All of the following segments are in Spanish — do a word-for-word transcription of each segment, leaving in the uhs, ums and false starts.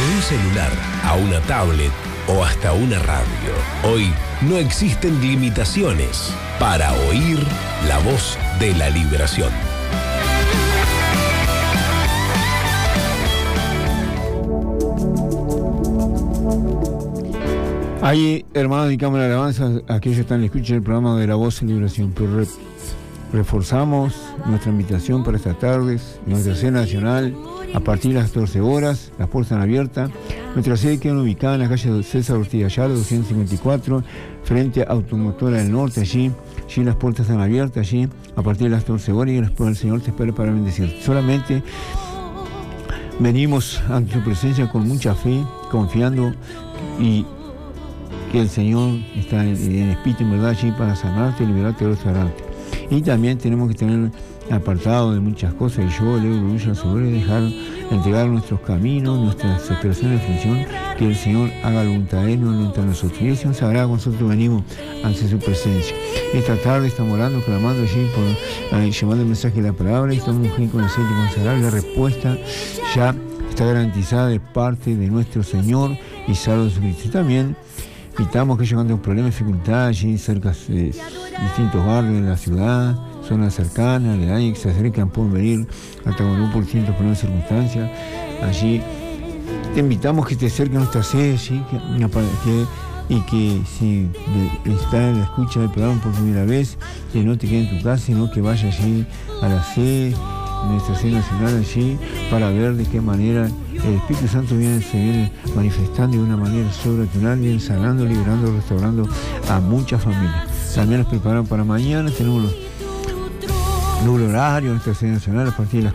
un celular a una tablet o hasta una radio. Hoy no existen limitaciones para oír la voz de la liberación. Ahí, hermanos de Cámara de Alabanza, aquellos que están escuchando el programa de la voz de liberación, pero re, reforzamos nuestra invitación para esta tarde, nuestra sede nacional, a partir de las catorce horas, las puertas están abiertas. Nuestra sede queda ubicada en la calle César Ortiz Ayala, doscientos cincuenta y cuatro, frente a Automotora del Norte, allí, allí las puertas están abiertas, allí, a partir de las catorce horas, y después el Señor te espera para bendecir. Solamente venimos ante su presencia con mucha fe, confiando y que el Señor está en, en espíritu y en verdad allí para sanarte y liberarte de restaurante. Y también tenemos que tener apartado de muchas cosas, y yo le doy orgullo sobre dejar entregar nuestros caminos, nuestras aspiraciones de función, que el Señor haga la voluntad de Él, no voluntad de nosotros. Y el Señor sabrá que nosotros venimos ante su presencia. Esta tarde estamos orando, clamando allí, por, eh, llevando el mensaje de la palabra, y estamos con el aceite consagrado. La respuesta ya está garantizada de parte de nuestro Señor y Salvador Jesucristo. Y también invitamos que ellos tengan problemas, dificultades allí cerca de distintos barrios de la ciudad, zonas cercanas, de ahí que se acercan, pueden venir hasta con un por ciento por una circunstancia. Allí te invitamos que te acerques a nuestra sede, ¿sí? que, que, y que si estás en la escucha del programa por primera vez, que no te quede en tu casa, sino que vayas allí a la sede, nuestra sede nacional allí, para ver de qué manera el Espíritu Santo viene, se viene manifestando de una manera sobrenatural, viene sanando, liberando, restaurando a muchas familias. También nos preparan para mañana, tenemos los doble horario en nuestra sede nacional a partir de las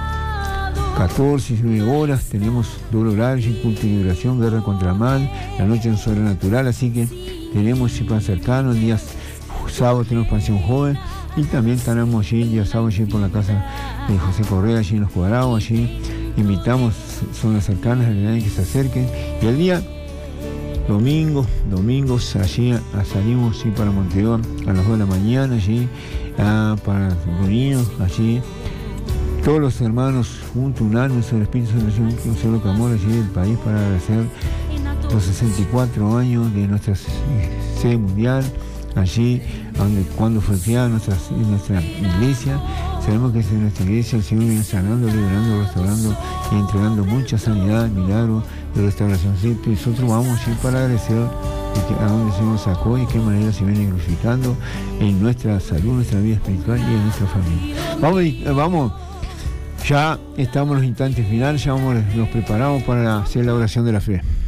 catorce y diecinueve horas, tenemos doble horario, culto y liberación, guerra contra el mal, la noche en sobrenatural, así que tenemos ese pan cercano, el día sábado tenemos Pansión Joven, y también tenemos allí, el día sábado allí por la casa de José Correa, allí en Los Cuadrados, allí invitamos zonas cercanas a que se acerquen, y el día domingo, domingos allí a, salimos allí para Montevideo a las dos de la mañana, allí a, para los niños, allí todos los hermanos juntos, unánimes en el Espíritu Santo, un solo clamor allí del país para agradecer los sesenta y cuatro años de nuestra sede mundial, allí donde, cuando fue creada nuestra, nuestra iglesia. Sabemos que en nuestra iglesia el Señor viene sanando, liberando, restaurando y entregando mucha sanidad, milagros de restauración. ¿Sí? Y nosotros vamos a ir para agradecer a dónde se nos sacó y qué manera se viene glorificando en nuestra salud, nuestra vida espiritual y en nuestra familia. Vamos, vamos, ya estamos en los instantes finales, ya vamos, nos preparamos para hacer la oración de la fe.